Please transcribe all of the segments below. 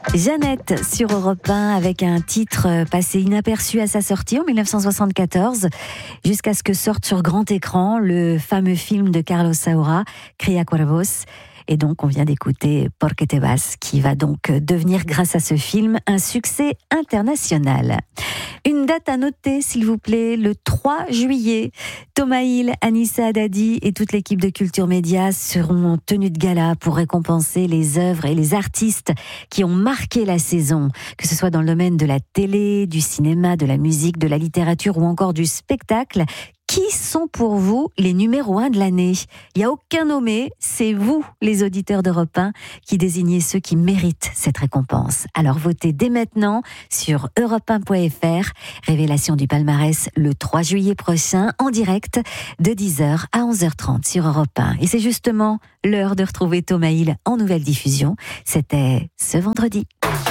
Jeannette sur Europe 1 avec un titre passé inaperçu à sa sortie en 1974 jusqu'à ce que sorte sur grand écran le fameux film de Carlos Saura, Cría Cuervos. Et donc, on vient d'écouter Porque te vas, qui va donc devenir, grâce à ce film, un succès international. Une date à noter, s'il vous plaît, le 3 juillet. Thomas Hill, Anissa Haddadi et toute l'équipe de Culture Média seront en tenue de gala pour récompenser les œuvres et les artistes qui ont marqué la saison, que ce soit dans le domaine de la télé, du cinéma, de la musique, de la littérature ou encore du spectacle. Qui sont pour vous les numéros 1 de l'année ? Il n'y a aucun nommé, c'est vous, les auditeurs d'Europe 1, qui désignez ceux qui méritent cette récompense. Alors votez dès maintenant sur europe1.fr. Révélation du palmarès le 3 juillet prochain, en direct, de 10h à 11h30 sur Europe 1. Et c'est justement l'heure de retrouver Thomas Hill en nouvelle diffusion. C'était ce vendredi.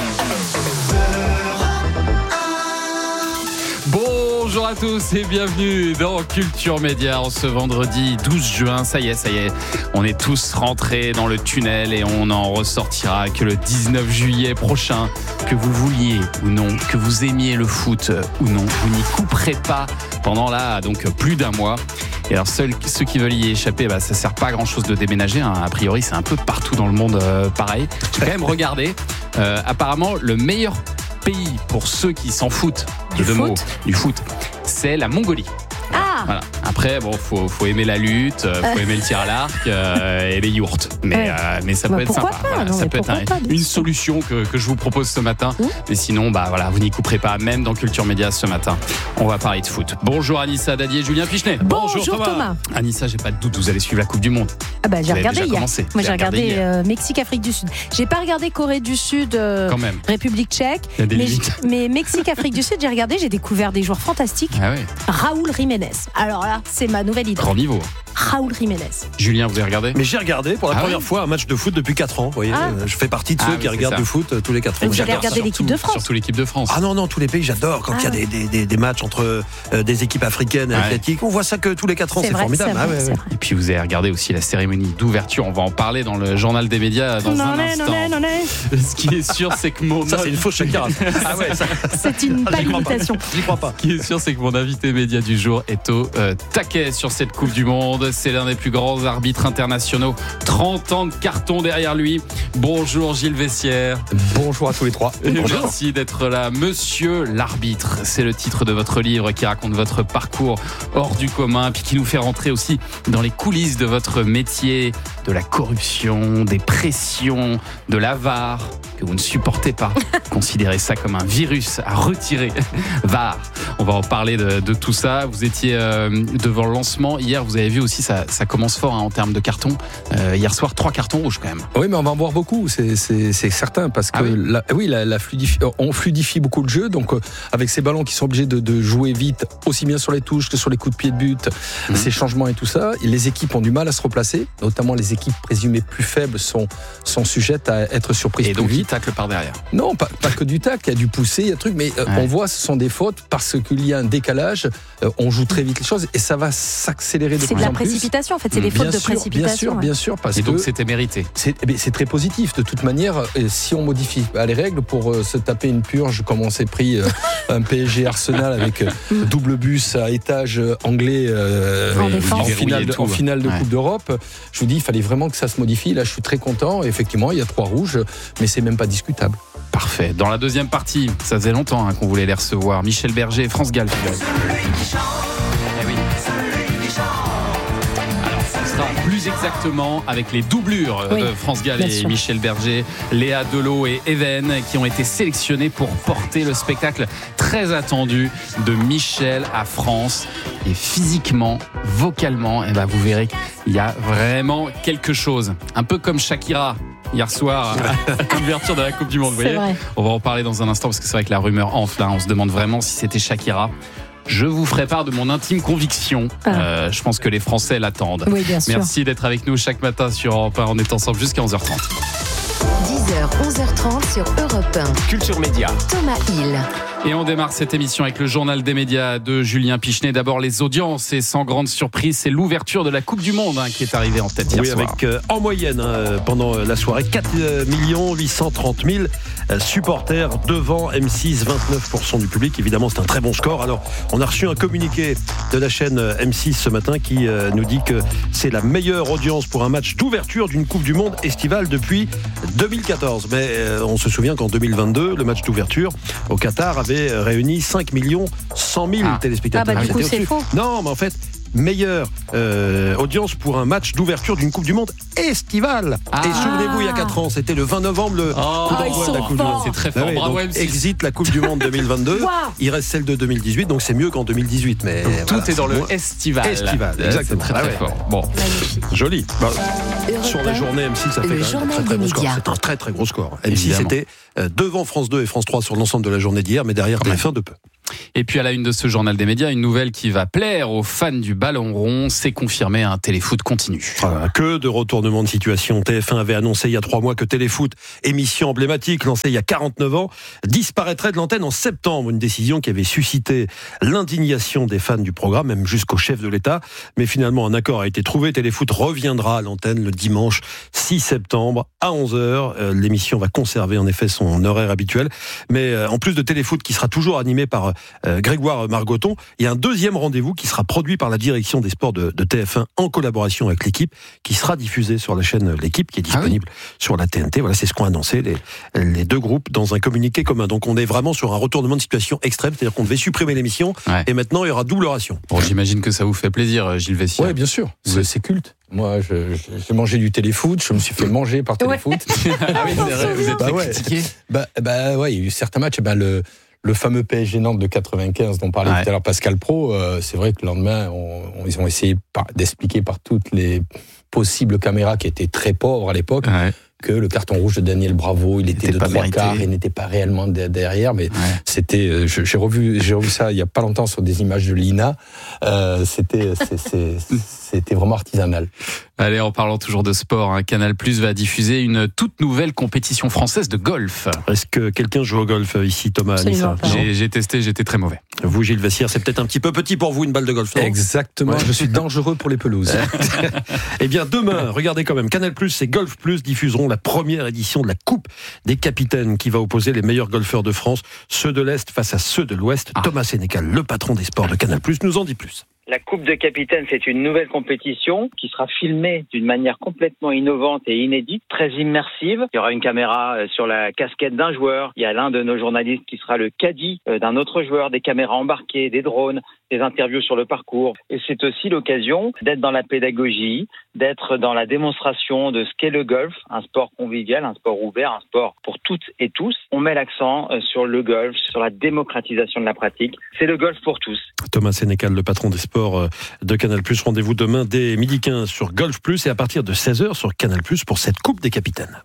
Bonjour à tous et bienvenue dans Culture Média en ce vendredi 12 juin. Ça y est, on est tous rentrés dans le tunnel et on n'en ressortira que le 19 juillet prochain. Que vous vouliez ou non, que vous aimiez le foot ou non, vous n'y couperez pas pendant là donc plus d'un mois. Et alors ceux qui veulent y échapper, ça sert pas à grand chose de déménager, hein. A priori c'est un peu partout dans le monde pareil. J'ai quand même regardé, apparemment le meilleur pays pour ceux qui s'en foutent du foot, c'est la Mongolie. Voilà. Après, faut aimer la lutte, faut aimer le tir à l'arc et les yourtes. Mais ça peut être sympa. Voilà, ça peut être une solution que je vous propose ce matin. Mais sinon, vous n'y couperez pas, même dans Culture Média ce matin. On va parler de foot. Bonjour Anissa Haddadi et Julien Pichenet. Bonjour Thomas. Anissa, j'ai pas de doute, vous allez suivre la Coupe du Monde. J'ai regardé hier. Moi, j'ai regardé Mexique-Afrique du Sud. J'ai pas regardé Corée du Sud, quand même. République tchèque. Il y a des limites. Mais Mexique-Afrique du Sud, j'ai regardé, j'ai découvert des joueurs fantastiques. Ah ouais. Raúl Jiménez. Alors là, c'est ma nouvelle idole. Grand niveau. Raúl Jiménez. Julien, vous avez regardé ? Mais j'ai regardé pour la première fois un match de foot depuis 4 ans. Vous voyez, je fais partie de ceux qui regardent du foot tous les 4 ans. Vous avez regardé l'équipe de France ? Surtout l'équipe de France. Ah non, tous les pays, j'adore. Quand il y a des matchs entre des équipes africaines et asiatiques, on voit ça que tous les 4 ans, c'est formidable. C'est vrai. Et puis vous avez regardé aussi la cérémonie d'ouverture. On va en parler dans le journal des médias dans un instant. Ce qui est sûr, c'est que Ça, c'est une fausse Shakira. Ah ouais, c'est une pâle imitation. J'y crois pas. Ce qui est sûr, c'est que mon invité média du jour est au taquet sur cette Coupe du Monde. C'est l'un des plus grands arbitres internationaux. 30 ans de carton derrière lui. Bonjour Gilles Vessière. Bonjour à tous les trois. Merci d'être là. Monsieur l'arbitre, c'est le titre de votre livre qui raconte votre parcours hors du commun, puis qui nous fait rentrer aussi dans les coulisses de votre métier, de la corruption, des pressions, de la VAR, que vous ne supportez pas. Considérez ça comme un virus à retirer. VAR. On va en parler de tout ça. Vous étiez devant le lancement. Hier, vous avez vu aussi, ça commence fort en termes de cartons. Hier soir, 3 cartons rouges quand même. Oui, mais on va en voir beaucoup, c'est certain, parce que on fluidifie beaucoup le jeu, donc avec ces ballons qui sont obligés de jouer vite, aussi bien sur les touches que sur les coups de pied de but, ces changements et tout ça, les équipes ont du mal à se replacer, notamment les équipes présumées plus faibles sont sujettes à être surprises et plus donc vite. ils taclent par derrière. Non, pas que du tacle, il y a du pousser, il y a truc, mais on voit ce sont des fautes parce qu'il y a un décalage, on joue très vite les choses et ça va s'accélérer de plus en plus. C'est de la précipitation en fait, c'est des fautes de précipitation. Bien sûr, parce et donc que c'était mérité. C'est très positif. De toute manière, si on modifie les règles pour se taper une purge, comme on s'est pris un PSG Arsenal avec double bus à étage anglais en finale de Coupe d'Europe, je vous dis, il fallait vraiment que ça se modifie. Là, je suis très content. Et effectivement, il y a 3 rouges, mais c'est même pas discutable. Parfait. Dans la deuxième partie, ça faisait longtemps qu'on voulait les recevoir. Michel Berger et France Gall. Plus exactement avec les doublures de France Gall et Michel Berger, Léa Delot et Even qui ont été sélectionnés pour porter le spectacle très attendu de Michel à France. Et physiquement, vocalement, vous verrez qu'il y a vraiment quelque chose. Un peu comme Shakira hier soir à l'ouverture de la Coupe du Monde. Vous voyez, on va en parler dans un instant parce que c'est vrai que la rumeur enfle. On se demande vraiment si c'était Shakira. Je vous ferai part de mon intime conviction. Je pense que les Français l'attendent. Oui, bien sûr. Merci d'être avec nous chaque matin sur Europe 1. On est ensemble jusqu'à 11h30. 10h, 10h, 11h30 sur Europe 1. Culture Média. Thomas Hill. Et on démarre cette émission avec le journal des médias de Julien Pichenet. D'abord les audiences et sans grande surprise, c'est l'ouverture de la Coupe du Monde qui est arrivée en tête hier soir. Avec en moyenne pendant la soirée 4 830 000 supporters devant M6, 29% du public. Évidemment, c'est un très bon score. Alors, on a reçu un communiqué de la chaîne M6 ce matin qui nous dit que c'est la meilleure audience pour un match d'ouverture d'une Coupe du Monde estivale depuis 2014. Mais on se souvient qu'en 2022, le match d'ouverture au Qatar avait réuni 5 100 000 téléspectateurs. Du coup, c'est faux. Non, mais en fait, meilleure audience pour un match d'ouverture d'une Coupe du Monde estivale. Et souvenez-vous, il y a 4 ans, c'était le 20 novembre, le coup d'envoi de la Coupe du Monde. C'est très fort, bravo M6. Exit la Coupe du Monde 2022. Il reste celle de 2018, donc c'est mieux qu'en 2018. Mais donc, tout est dans le estival. Exactement. C'est très fort. Bon, joli. Sur la journée, M6, ça fait un très bon score. C'est un très très gros score. M6 était devant France 2 et France 3 sur l'ensemble de la journée d'hier, mais derrière TF1 de peu. Et puis à la une de ce journal des médias, une nouvelle qui va plaire aux fans du ballon rond, c'est confirmé, un téléfoot continue. Que de retournements de situation. TF1 avait annoncé il y a 3 mois que Téléfoot, émission emblématique lancée il y a 49 ans, disparaîtrait de l'antenne en septembre. Une décision qui avait suscité l'indignation des fans du programme, même jusqu'au chef de l'État. Mais finalement, un accord a été trouvé. Téléfoot reviendra à l'antenne le dimanche 6 septembre à 11h. L'émission va conserver en effet son horaire habituel. Mais en plus de Téléfoot qui sera toujours animé par Grégoire Margoton, il y a un deuxième rendez-vous qui sera produit par la direction des sports de TF1 en collaboration avec l'équipe, qui sera diffusé sur la chaîne L'équipe, qui est disponible sur la TNT. Voilà, c'est ce qu'ont annoncé les deux groupes dans un communiqué commun. Donc on est vraiment sur un retournement de situation extrême, c'est-à-dire qu'on devait supprimer l'émission et maintenant il y aura double ration. Bon, j'imagine que ça vous fait plaisir, Gilles Vessier. Oui, bien sûr, c'est culte. Moi, j'ai mangé du téléfoot, je me suis fait manger par téléfoot. Vous êtes critiqué. Il y a eu certains matchs, le fameux PSG Nantes de 95 dont parlait tout à l'heure Pascal Praud, c'est vrai que le lendemain, ils ont essayé d'expliquer par toutes les possibles caméras qui étaient très pauvres à l'époque que le carton rouge de Daniel Bravo, il était de 3 quarts et n'était pas réellement derrière, mais c'était, j'ai revu ça il y a pas longtemps sur des images de l'INA, c'était vraiment artisanal. Allez, en parlant toujours de sport, Canal+ va diffuser une toute nouvelle compétition française de golf. Est-ce que quelqu'un joue au golf ici, Thomas? J'ai testé, j'étais très mauvais. Vous, Gilles Vassière, c'est peut-être un petit peu petit pour vous, une balle de golf, non? Exactement, je suis dangereux pour les pelouses. Eh bien, demain, regardez quand même, Canal+ et Golf+ diffuseront la première édition de la Coupe des Capitaines qui va opposer les meilleurs golfeurs de France, ceux de l'Est face à ceux de l'Ouest. Thomas Sénécal, le patron des sports de Canal+, nous en dit plus. La Coupe de Capitaine, c'est une nouvelle compétition qui sera filmée d'une manière complètement innovante et inédite, très immersive. Il y aura une caméra sur la casquette d'un joueur. Il y a l'un de nos journalistes qui sera le caddie d'un autre joueur, des caméras embarquées, des drones, des interviews sur le parcours. Et c'est aussi l'occasion d'être dans la pédagogie, d'être dans la démonstration de ce qu'est le golf, un sport convivial, un sport ouvert, un sport pour toutes et tous. On met l'accent sur le golf, sur la démocratisation de la pratique. C'est le golf pour tous. Thomas Sénécal, le patron des sports de Canal+. Rendez-vous demain dès 12h15 sur Golf+, et à partir de 16h sur Canal+, pour cette Coupe des Capitaines.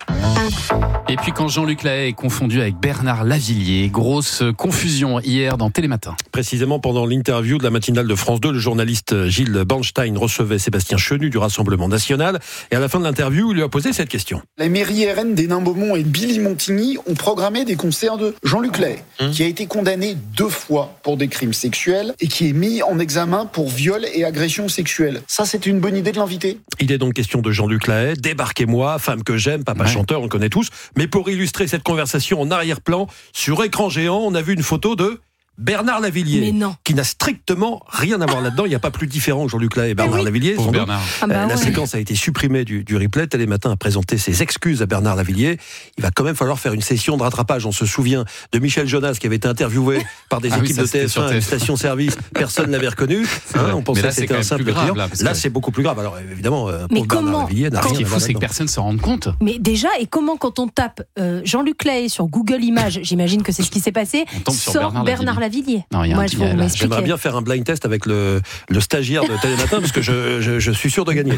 Et puis quand Jean-Luc Lahaye est confondu avec Bernard Lavilliers, grosse confusion hier dans Télématin. Précisément pendant l'interview de la matinale de France 2, le journaliste Gilles Bernstein recevait Sébastien Chenu du Rassemblement National, et à la fin de l'interview, il lui a posé cette question. La mairie RN d'Hénin-Beaumont et Billy Montigny ont programmé des concerts de Jean-Luc Lahaye, qui a été condamné 2 fois pour des crimes sexuels et qui est mis en examen pour viol et agression sexuelle. Ça, c'est une bonne idée de l'inviter. Il est donc question de Jean-Luc Lahaye, Débarquez-moi, femme que j'aime, papa chanteur, on le connaît tous. Mais pour illustrer cette conversation en arrière-plan, sur écran géant, on a vu une photo de Bernard Lavilliers, qui n'a strictement rien à voir là-dedans. Il n'y a pas plus différent que Jean-Luc Lahaye et Bernard Lavilliers. La séquence a été supprimée du replay. Télématin a présenté ses excuses à Bernard Lavilliers. Il va quand même falloir faire une session de rattrapage. On se souvient de Michel Jonas qui avait été interviewé par des équipes de TF1 à une station-service. Personne ne l'avait reconnu. On pensait que c'était un simple client. Là, c'est beaucoup plus grave. Alors évidemment, Bernard Lavilliers n'a rien à voir. Ce qui est fou, c'est que personne ne se rende compte. Mais déjà, et comment quand on tape Jean-Luc Lahaye sur Google Images, j'imagine que c'est ce qui s'est passé, sort Bernard Lavilliers. J'aimerais bien faire un blind test avec le stagiaire de Télématin parce que je suis sûr de gagner.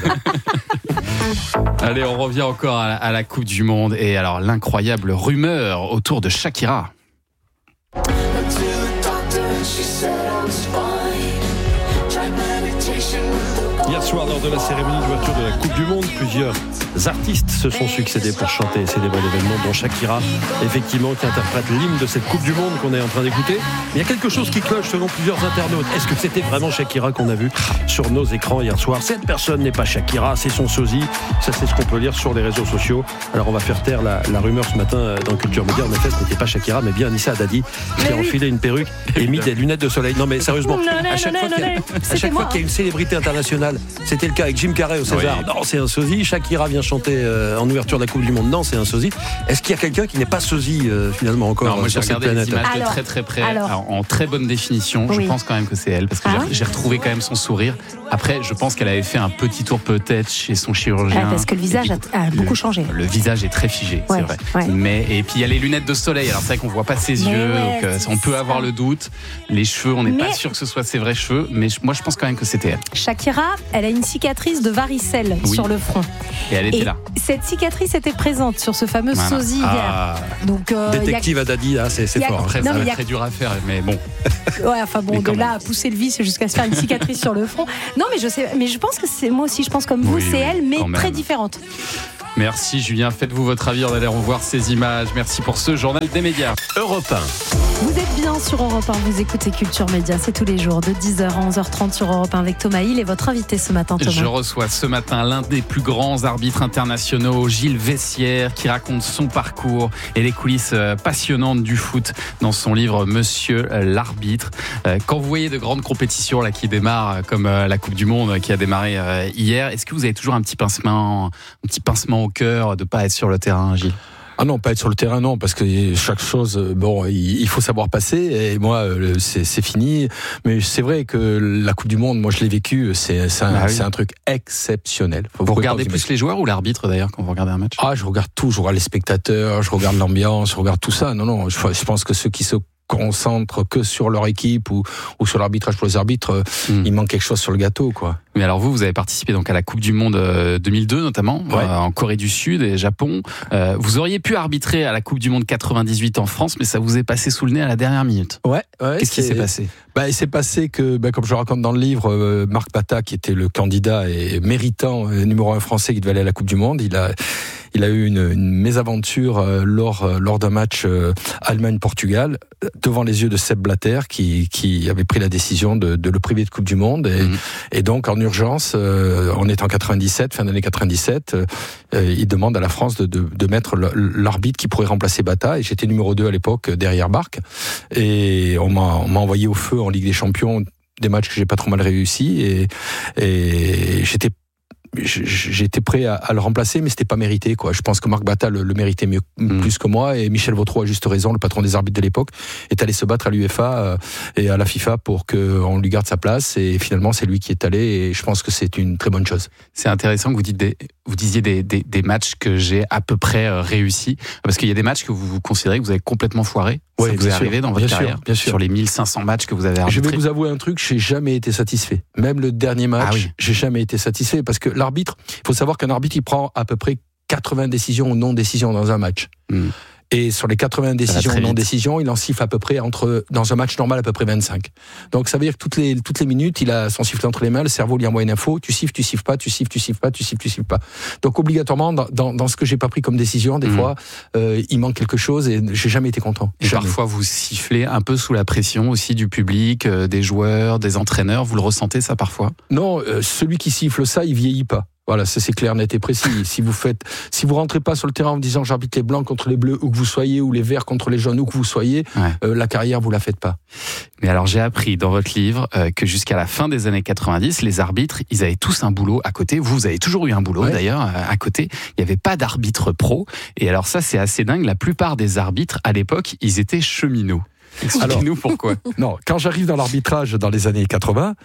Allez, on revient encore à la Coupe du Monde et alors l'incroyable rumeur autour de Shakira. Hier soir, lors de la cérémonie d'ouverture de la Coupe du Monde, plusieurs artistes se sont succédés pour chanter et célébrer l'événement, dont Shakira, effectivement, qui interprète l'hymne de cette Coupe du Monde qu'on est en train d'écouter. Mais il y a quelque chose qui cloche selon plusieurs internautes. Est-ce que c'était vraiment Shakira qu'on a vu sur nos écrans hier soir? Cette personne n'est pas Shakira, c'est son sosie. Ça, c'est ce qu'on peut lire sur les réseaux sociaux. Alors on va faire taire la rumeur ce matin dans Culture Média. En effet, ce n'était pas Shakira, mais bien Anissa Haddadi qui a enfilé une perruque et mis des lunettes de soleil. Non mais sérieusement, à chaque fois qu'il y a une célébrité internationale, c'était le cas avec Jim Carrey au César. Oui. Non, c'est un sosie. Shakira vient chanter en ouverture de la Coupe du Monde. Non, c'est un sosie. Est-ce qu'il y a quelqu'un qui n'est pas sosie finalement encore? Non, moi j'ai regardé les images alors, de très très près, en très bonne définition. Oui. Je pense quand même que c'est elle parce que j'ai retrouvé quand même son sourire. Après, je pense qu'elle avait fait un petit tour peut-être chez son chirurgien. Parce que le visage a beaucoup changé. Le visage est très figé, c'est vrai. Ouais. Et puis il y a les lunettes de soleil. Alors c'est vrai qu'on voit pas ses yeux, donc on peut avoir le doute. Les cheveux, on n'est pas sûr que ce soit ses vrais cheveux, mais moi je pense quand même que c'était elle. Shakira, elle a une cicatrice de varicelle sur le front. Et elle était là. Cette cicatrice était présente sur ce fameux sosie hier. Donc, détective Haddadi, c'est fort. Après, ça va être très dur à faire, mais bon. Ouais, enfin bon, de là à pousser le vice jusqu'à se faire une cicatrice sur le front. Non, mais je pense que c'est moi aussi, je pense comme vous, c'est elle, mais très différente. Merci Julien, faites-vous votre avis, on va aller revoir ces images. Merci pour ce journal des médias. Europe 1. Vous êtes bien sur Europe 1, vous écoutez Culture Média, c'est tous les jours de 10h à 11h30 sur Europe 1 avec Thomas Hill et votre invité ce matin, Thomas. Je reçois ce matin l'un des plus grands arbitres internationaux, Gilles Vessière, qui raconte son parcours et les coulisses passionnantes du foot dans son livre Monsieur l'arbitre. Quand vous voyez de grandes compétitions là, qui démarrent, comme la Coupe du Monde qui a démarré hier, est-ce que vous avez toujours un petit pincement au cœur de ne pas être sur le terrain, Gilles? Ah non, pas être sur le terrain, non, parce que chaque chose, il faut savoir passer. Et moi, c'est fini. Mais c'est vrai que la Coupe du Monde, moi, je l'ai vécu. C'est un truc exceptionnel. Vous regardez plus les joueurs ou l'arbitre d'ailleurs quand vous regardez un match? Ah, je regarde tout. Je regarde les spectateurs, je regarde l'ambiance, je regarde tout ça. Non, je pense que ceux qui se concentrent que sur leur équipe ou sur l'arbitrage pour les arbitres, il manque quelque chose sur le gâteau, quoi. Mais alors vous avez participé donc à la Coupe du Monde 2002 notamment, en Corée du Sud et Japon. Vous auriez pu arbitrer à la Coupe du Monde 98 en France, mais ça vous est passé sous le nez à la dernière minute. Ouais. Qu'est-ce qui s'est passé? Il s'est passé que, comme je raconte dans le livre, Marc Bata, qui était le candidat et méritant numéro 1 français qui devait aller à la Coupe du Monde, il a eu une mésaventure lors d'un match Allemagne-Portugal devant les yeux de Sepp Blatter qui avait pris la décision de le priver de Coupe du Monde et donc en urgence, on est en 97, fin d'année 97, il demande à la France de mettre l'arbitre qui pourrait remplacer Bata, et j'étais numéro 2 à l'époque derrière Barque, et on m'a envoyé au feu en Ligue des Champions, des matchs que j'ai pas trop mal réussi, et j'étais prêt à le remplacer, mais c'était pas mérité, quoi. Je pense que Marc Bata le méritait plus que moi, et Michel Vautreau, à juste raison, le patron des arbitres de l'époque, est allé se battre à l'UEFA et à la FIFA pour qu'on lui garde sa place, et finalement c'est lui qui est allé, et je pense que c'est une très bonne chose. C'est intéressant que vous disiez des matchs que j'ai à peu près réussi, parce qu'il y a des matchs que vous considérez que vous avez complètement foiré. Oui, ça vous est arrivé dans votre carrière, bien sûr. Sur les 1500 matchs que vous avez arbitrés. Je vais vous avouer un truc, j'ai jamais été satisfait. Même le dernier match, j'ai jamais été satisfait, parce que l'arbitre, il faut savoir qu'un arbitre, il prend à peu près 80 décisions ou non-décisions dans un match. Et sur les 80 décisions ou non-décisions, il en siffle à peu près dans un match normal, à peu près 25. Donc ça veut dire que toutes les minutes, il a son sifflet entre les mains, le cerveau lui envoie une info, tu siffles pas. Donc obligatoirement, dans ce que j'ai pas pris comme décision, des fois, il manque quelque chose, et j'ai jamais été content. Et parfois vous sifflez un peu sous la pression aussi du public, des joueurs, des entraîneurs, vous le ressentez ça parfois? Non, celui qui siffle ça, il vieillit pas. Voilà, ça c'est clair, net et précis. Si vous rentrez pas sur le terrain en disant j'arbitre les blancs contre les bleus, où que vous soyez, ou les verts contre les jaunes, où que vous soyez, la carrière vous la faites pas. Mais alors j'ai appris dans votre livre que jusqu'à la fin des années 90, les arbitres, ils avaient tous un boulot à côté. Vous avez toujours eu un boulot d'ailleurs à côté. Il n'y avait pas d'arbitre pro. Et alors ça c'est assez dingue. La plupart des arbitres à l'époque, ils étaient cheminots. Expliquez-nous pourquoi. Non, quand j'arrive dans l'arbitrage dans les années 80,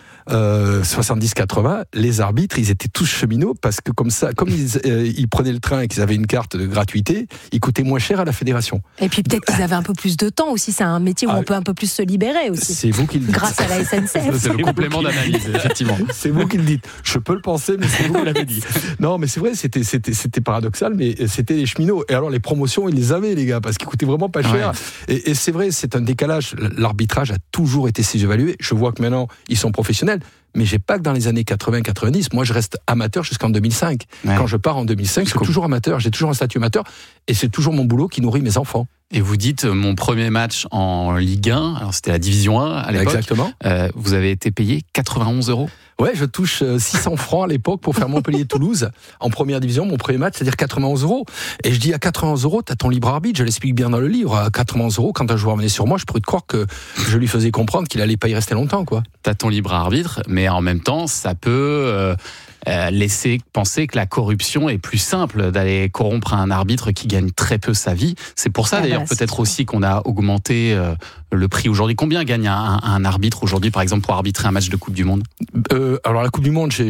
70-80, les arbitres, ils étaient tous cheminots, parce que comme ils prenaient le train et qu'ils avaient une carte de gratuité, ils coûtaient moins cher à la fédération. Et puis peut-être qu'ils avaient un peu plus de temps aussi, c'est un métier où on peut un peu plus se libérer aussi. C'est vous qui le dites. Grâce à la SNCF. C'est le complément d'analyse, effectivement. C'est vous qui le dites. Je peux le penser, mais c'est vous qui l'avez dit. Non, mais c'est vrai, c'était paradoxal, mais c'était les cheminots. Et alors les promotions, ils les avaient, les gars, parce qu'ils coûtaient vraiment pas cher. Et c'est vrai, c'est un déclic décalage. L'arbitrage a toujours été sous-évalué. Je vois que maintenant, ils sont professionnels. Mais j'ai pas que dans les années 80-90. Moi, je reste amateur jusqu'en 2005. Ouais. Quand je pars en 2005, je suis toujours amateur. J'ai toujours un statut amateur. Et c'est toujours mon boulot qui nourrit mes enfants. Et vous dites, mon premier match en Ligue 1, alors c'était la Division 1 à l'époque. Exactement. Vous avez été payé 91 €. Ouais, je touche 600 francs à l'époque pour faire Montpellier-Toulouse en première division, mon premier match, c'est-à-dire 91 €. Et je dis à 91 €, t'as ton libre arbitre, je l'explique bien dans le livre. À 91 €, quand un joueur venait sur moi, je pourrais te croire que je lui faisais comprendre qu'il allait pas y rester longtemps, quoi. T'as ton libre arbitre, mais en même temps, ça peut laisser penser que la corruption est plus simple, d'aller corrompre un arbitre qui gagne très peu sa vie. C'est pour ça d'ailleurs peut-être aussi qu'on a augmenté le prix aujourd'hui. Combien gagne un arbitre aujourd'hui, par exemple, pour arbitrer un match de Coupe du Monde ? Alors la Coupe du Monde,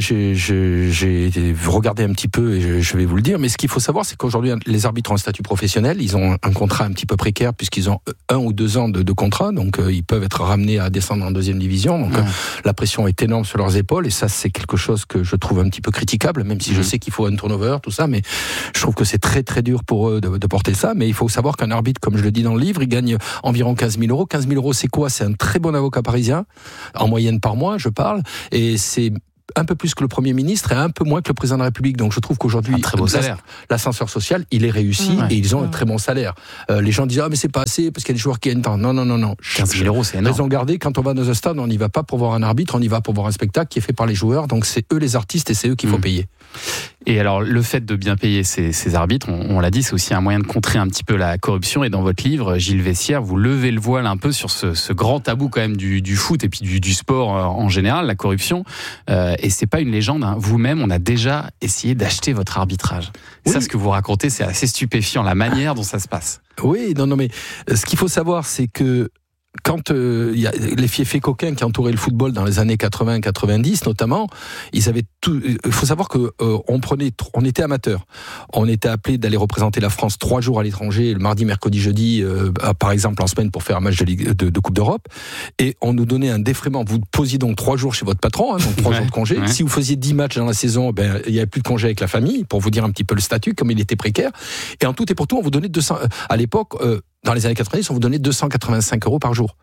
j'ai regardé un petit peu et je vais vous le dire, mais ce qu'il faut savoir, c'est qu'aujourd'hui les arbitres ont un statut professionnel, ils ont un contrat un petit peu précaire puisqu'ils ont 1 ou 2 ans de contrat, donc ils peuvent être ramenés à descendre en 2e division, donc la pression est énorme sur leurs épaules et ça c'est quelque chose que je trouve un petit peu critiquable, même si je sais qu'il faut un turnover, tout ça, mais je trouve que c'est très très dur pour eux de porter ça, mais il faut savoir qu'un arbitre, comme je le dis dans le livre, il gagne environ 15 000 €. 15 000 €, c'est quoi ? C'est un très bon avocat parisien, en moyenne par mois, je parle, et c'est un peu plus que le Premier ministre et un peu moins que le Président de la République. Donc je trouve qu'aujourd'hui, l'ascenseur social, il est réussi et ils ont un très bon salaire. Les gens disent « Ah, mais c'est pas assez parce qu'il y a des joueurs qui gagnent tant. » Non. 15 000 €, c'est énorme. Raison gardée, quand on va dans un stade, on n'y va pas pour voir un arbitre, on y va pour voir un spectacle qui est fait par les joueurs. Donc c'est eux les artistes et c'est eux qu'il faut payer. Et alors, le fait de bien payer ces arbitres, on l'a dit, c'est aussi un moyen de contrer un petit peu la corruption. Et dans votre livre, Gilles Vessière, vous levez le voile un peu sur ce grand tabou quand même du foot et puis du sport en général, la corruption. Et c'est pas une légende. Hein. Vous-même, on a déjà essayé d'acheter votre arbitrage. Oui. Ça, ce que vous racontez, c'est assez stupéfiant, la manière dont ça se passe. Oui, non, mais ce qu'il faut savoir, c'est que quand y a les fiefés coquins qui entouraient le football dans les années 80-90 notamment, ils avaient tout. Il faut savoir que on était amateurs. On était appelé d'aller représenter la France 3 jours à l'étranger, le mardi, mercredi, jeudi, par exemple en semaine pour faire un match de Coupe d'Europe, et on nous donnait un défraiement. Vous posiez donc 3 jours chez votre patron, donc 3 jours de congé. Ouais. Si vous faisiez 10 matchs dans la saison, il y avait plus de congé avec la famille, pour vous dire un petit peu le statut comme il était précaire. Et en tout et pour tout, on vous donnait 200. À l'époque. Dans les années 90, on vous donnait 285 € par jour.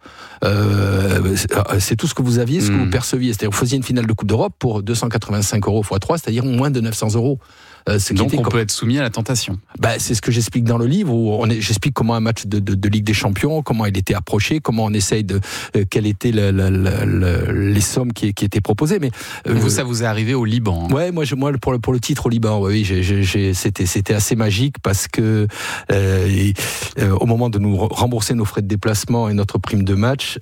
C'est tout ce que vous aviez, ce que vous perceviez. C'est-à-dire, vous faisiez une finale de Coupe d'Europe pour 285 € x 3, c'est-à-dire moins de 900 €. Donc on peut être soumis à la tentation. C'est ce que j'explique dans le livre, où j'explique comment un match de Ligue des Champions, comment il était approché, comment on essaye quelles étaient les sommes qui étaient proposées. Mais ça vous est arrivé au Liban. Ouais, moi pour le titre au Liban, oui, c'était assez magique parce que au moment de nous rembourser nos frais de déplacement et notre prime de match,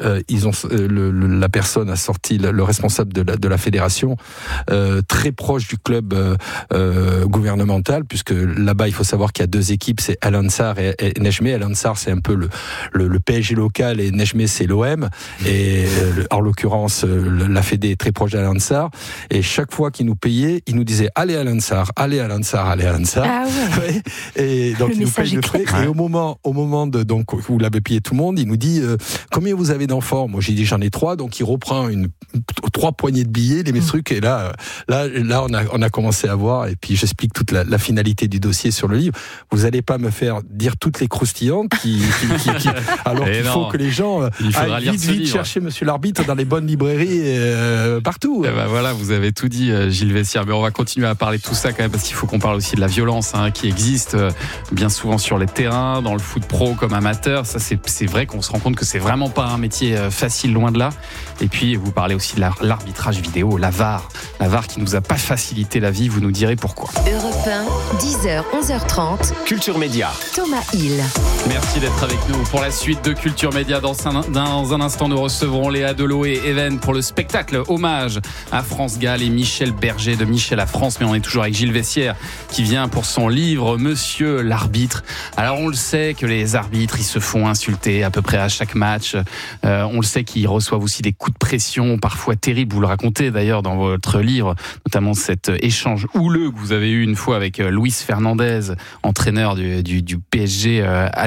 la personne a sorti le responsable de la fédération très proche du club gouvernemental, puisque là-bas il faut savoir qu'il y a 2 équipes, c'est Al Ansar et Nejmeh. Al Ansar c'est un peu le PSG local et Nejmeh c'est l'OM, et en l'occurrence la Fédé est très proche d'Al Ansar, et chaque fois qu'il nous payait, il nous disait allez Al Ansar, allez Al Ansar, allez Al Ansar. Ah ouais. Et donc il nous paye le frais, et au moment donc où vous l'avez payé tout le monde, il nous dit combien vous avez d'enfants? Moi j'ai dit j'en ai 3, donc il reprend 3 poignées de billets, les trucs, et là on a commencé à voir, et puis j'explique toute la finalité du dossier sur le livre. Vous n'allez pas me faire dire toutes les croustillantes alors qu'il faut que les gens aillent vite chercher monsieur l'arbitre dans les bonnes librairies partout. Et voilà, vous avez tout dit, Gilles Vessière, mais on va continuer à parler de tout ça quand même, parce qu'il faut qu'on parle aussi de la violence qui existe bien souvent sur les terrains, dans le foot pro comme amateur. Ça, c'est vrai qu'on se rend compte que c'est vraiment pas un métier facile, loin de là. Et puis vous parlez aussi de l'arbitrage vidéo, la VAR qui nous a pas facilité la vie, vous nous direz pourquoi. Europe 1, 10h, 11h30. Culture Média. Thomas Hill. Merci d'être avec nous pour la suite de Culture Média. Dans un instant, nous recevrons Léa Delot et Even pour le spectacle hommage à France Gall et Michel Berger de Michel à France. Mais on est toujours avec Gilles Vessière qui vient pour son livre Monsieur l'arbitre. Alors on le sait que les arbitres, ils se font insulter à peu près à chaque match. On le sait qu'ils reçoivent aussi des coups de pression parfois terribles. Vous le racontez d'ailleurs dans votre livre, notamment cet échange houleux que vous avez eu une fois avec Luis Fernandez, entraîneur du PSG à l'époque.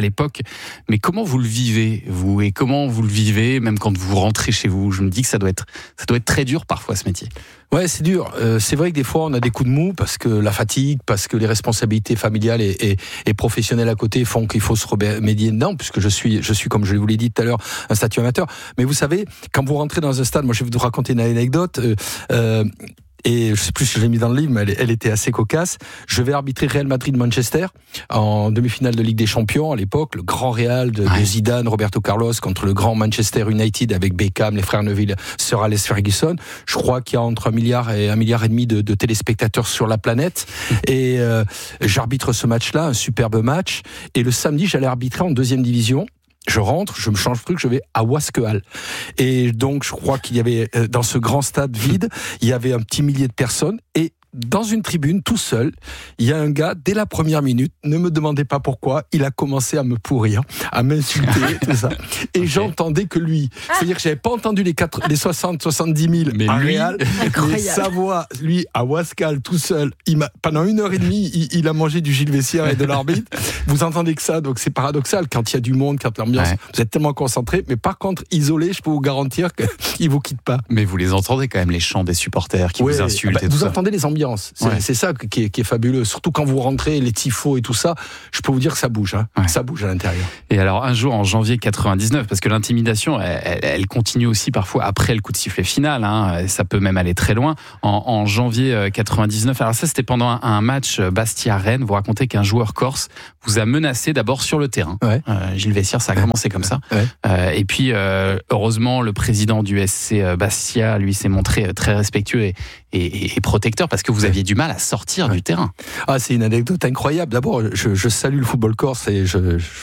l'époque. Mais comment vous le vivez, vous? Et comment vous le vivez, même quand vous rentrez chez vous? Je me dis que ça doit être très dur parfois, ce métier. Ouais, c'est dur. C'est vrai que des fois, on a des coups de mou parce que la fatigue, parce que les responsabilités familiales et professionnelles à côté font qu'il faut se remédier dedans, puisque je suis, comme je vous l'ai dit tout à l'heure, un statut amateur. Mais vous savez, quand vous rentrez dans un stade, moi je vais vous raconter une anecdote, et je sais plus si je l'ai mis dans le livre, mais elle était assez cocasse. Je vais arbitrer Real Madrid-Manchester en demi-finale de Ligue des Champions à l'époque, le grand Real de Zidane, Roberto Carlos contre le grand Manchester United avec Beckham, les frères Neville, Sir Alex Ferguson. Je crois qu'il y a entre 1 milliard et 1,5 milliard de téléspectateurs sur la planète. Et j'arbitre ce match-là, un superbe match. Et le samedi, j'allais arbitrer en 2e division. Je rentre, je me change de truc, je vais à Wasquehal. Et donc, je crois qu'il y avait, dans ce grand stade vide, il y avait un petit millier de personnes. Et dans une tribune, tout seul, il y a un gars, dès la première minute, ne me demandez pas pourquoi, il a commencé à me pourrir, à m'insulter, tout ça. Et j'entendais que lui. C'est-à-dire que j'avais pas entendu les 60, 70 000 à Real. Mais sa voix, lui, à Wasquehal, tout seul, pendant 1h30, il a mangé du Gilles Vessière et de l'arbitre. Vous entendez que ça, donc c'est paradoxal. Quand il y a du monde, quand l'ambiance, vous êtes tellement concentré. Mais par contre, isolé, je peux vous garantir qu'il vous quitte pas. Mais vous les entendez quand même, les chants des supporters qui vous insultent et tout vous ça. Entendez les ambiances. C'est ça qui est fabuleux. Surtout quand vous rentrez, les tifos et tout ça, je peux vous dire que ça bouge. Ça bouge à l'intérieur. Et alors, un jour, en janvier 99, parce que l'intimidation, elle continue aussi parfois après le coup de sifflet final. Ça peut même aller très loin. En janvier 99, alors ça, c'était pendant un match Bastia-Rennes. Vous racontez qu'un joueur corse vous a menacé d'abord sur le terrain. Gilles Vessière, ça a commencé comme ça. Et puis, heureusement, le président du SC Bastia, lui, s'est montré très respectueux et protecteur, parce que vous aviez du mal à sortir du terrain. C'est une anecdote incroyable. D'abord, je salue le football corse et je